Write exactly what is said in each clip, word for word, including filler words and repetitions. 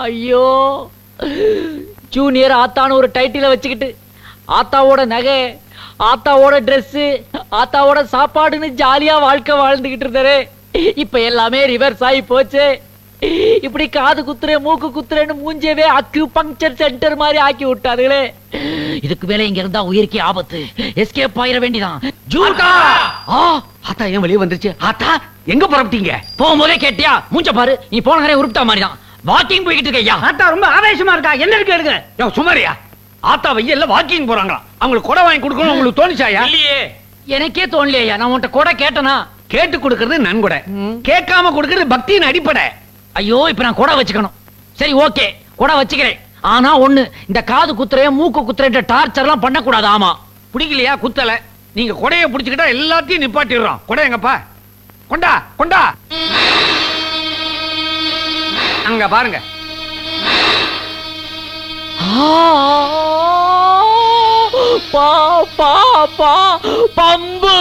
ஐயோ, ஜூனியர் ஆத்தான்னு ஒரு டைட்டில வச்சுக்கிட்டு ஆத்தாவோட நகை, ஆத்தாவோட டிரெஸ், ஆத்தாவோட சாப்பாடுன்னு ஜாலியா வாழ்க்கை வாழ்ந்துகிட்டு இருந்தாரு. இப்ப எல்லாமே ரிவர்ஸ் ஆகி போச்சு. இப்படி காது குத்துறே மூக்கு குத்துறேன்னு மூஞ்சவே அக்யூ பங்க்சர் சென்டர் மாதிரி ஆக்கி விட்டாருங்களே. இதுக்கு மேல இங்க இருந்தா உயிருக்கு ஆபத்து. எஸ்கேப் ஆயிர வேண்டிதான். ஆத்தா ஏன் வெளியே வந்துருச்சு? ஆத்தா எங்க புறப்பட்டீங்க? போகும்போதே கேட்டியா? மூஞ்ச பாரு, நீ போன நேரம் உருப்பிட்ட மாதிரி தான். வாக்கிங் போய்கிட்டு இருக்கையா? ஆத்தா ரொம்ப ஆவேசமா இருக்கா. என்ன இருக்கு எடுங்க. சுமாரியா ஆத்தா வெயில்ல வாக்கிங் போறாங்களா? அவங்களுக்கு கொடை வாங்கி கொடுக்கணும் உங்களுக்கு தோணுச்சாயா? இல்லையே, எனக்கே தோணலையா. நான் உன்கிட்ட கொடை கேட்டனா? கேட்டு கொடுக்கறது நன்கொடை, கேட்காம கொடுக்கறது பக்தியின் அடிப்படை. ஐயோ, இப்ப நான் கொடை வச்சுக்கணும். சரி, ஓகே, கொடை வச்சுக்கிறேன். ஆனா ஒண்ணு, இந்த காது குத்துறே மூக்கு குத்துறேன்ற டார்ச்சர் எல்லாம் பண்ண கூடாது. ஆமா, பிடிக்கலையா? குத்தல. நீங்க கொடையை பிடிச்சுக்கிட்டா எல்லாத்தையும் நிப்பாட்டிடுறோம். கொடை எங்கப்பா? கொண்டா கொண்டா. அங்க பாருங்க. பா பா பா பம்பு.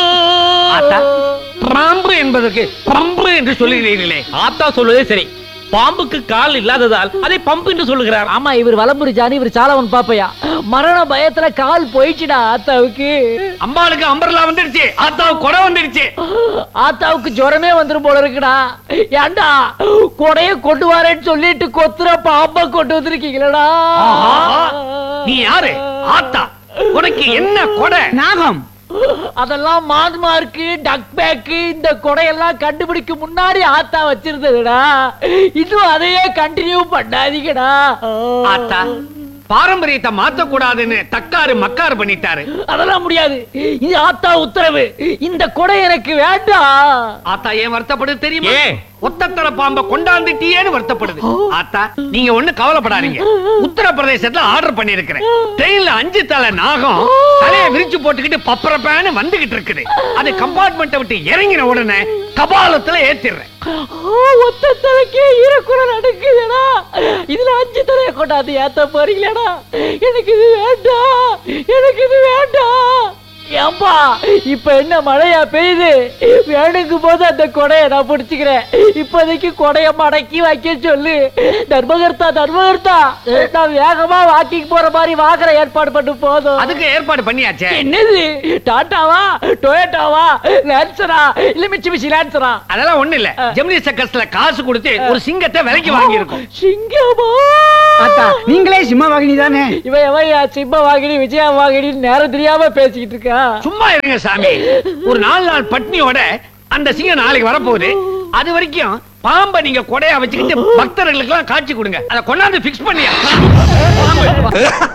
பாம்பு என்பதற்கு பம்பு என்று சொல்லுகிறீர்களே. ஆத்தா சொல்வதே சரி. பாம்புக்கு கால் இல்லாததால் அதை பம்பு என்று சொல்லுகிறார். ஆமா, இவர் வலம்புரி ஜானி, இவர் சாலவன் பாப்பையா. மரண பயத்துல கால் போயிடுச்சுடா ஆத்தாவுக்கு. அம்பாளுக்கு அம்பர்லா வந்துருச்சு, ஆத்தாவுக்கு கொடை வந்துருச்சு. ஆத்தாவுக்கு ஜுரமே வந்துரும் போல இருக்குடா. ஏண்டா கொடைய கொண்டு வரேன்னு சொல்லிட்டு கொத்துற பாம்பை கொண்டு வந்திருக்கீங்களா? நீ யாரு? ஆத்தா, உனக்கு என்ன கொடை? நாகம். அதெல்லாம் மான்மார்க்கு, டக் பேக்கு, இந்த கொடையெல்லாம் கண்டுபிடிக்க முன்னாடி ஆத்தா வச்சிருந்ததுடா. இன்னும் அதையே கண்டினியூ பண்ணாதீங்கடா. ஆத்தா பாரம்பரியத்தை மாத்த கூடாதுன்னு தக்காரு மக்காரு பண்ணிட்டாரு. அதெல்லாம் முடியாது, இது ஆத்தா உத்தரவு. இந்த கொடை எனக்கு வேண்டாம். ஆத்தா ஏன் வருத்தப்படுது தெரியுமா? ஒத்தத்தர பாம்ப கொண்டாந்துட்டியேன்னு வருத்தப்படுது. ஆத்தா நீங்க ஒண்ணு கவலைப்படாதீங்க. உத்தரப்பிரதேசத்துல ஆர்டர் பண்ணி இருக்கிறேன். ட்ரெயின்ல அஞ்சு தலை நாகம் தலையை விரிச்சு போட்டுக்கிட்டு பப்பரப்பான்னு வந்துகிட்டு இருக்குது. அது கம்பார்ட்மெண்ட்டை விட்டு இறங்கின உடனே கபாலத்துல ஏத்திடுறேன். ஒத்த தலைக்கே ஈரக்குறை நடக்குதுடா. இதுல அஞ்சு தலையை கொண்டாந்து ஏத்த போறீங்களா? எனக்கு இது வேண்டாம், எனக்கு இது வேண்டாம். ஏம்பா, இப்ப என்ன மழையா பெய்யுது? வேணுங்கும் போது அந்த கொடையை நான் பிடிச்சுக்கிறேன். இப்போதைக்கு கொடைய மடக்கி வைக்க சொல்லு. தர்மகர்த்தா தர்மகர்த்தா, நான் வேகமா வாக்கிங் போற மாதிரி வாங்குற ஏற்பாடு பண்ணு. போதும், அதுக்கு ஏற்பாடு பண்ணியாச்சே. என்னது? டாட்டாவா, டொயோட்டாவா, லான்சரா, இல்ல மிட்சுபிஷி லான்சரா? அதெல்லாம் ஒண்ணு இல்ல. ஜெமினி சர்க்கஸ்ல காசு கொடுத்து ஒரு சிங்கத்தை விலைக்கு வாங்கி இருக்கும். சிங்கமா? நீங்களே சிம்ம வாகினி தானே? இவன் எவன் சிம்ம வாகினி விஜயா வாகினி நேரம் தெரியாம பேசிக்கிட்டு இருக்கா? சும்மா இருங்க சாமி. ஒரு நாலு நாள் பட்னியோட அந்த சிங்கம் நாளைக்கு வரப்போகுது. அது வரைக்கும் பாம்பை நீங்க கொடையா வச்சுக்கிட்டு பக்தர்களுக்கு எல்லாம் காட்சி கொடுங்க. அதை கொண்டாந்து பிக்ஸ் பண்ணியா?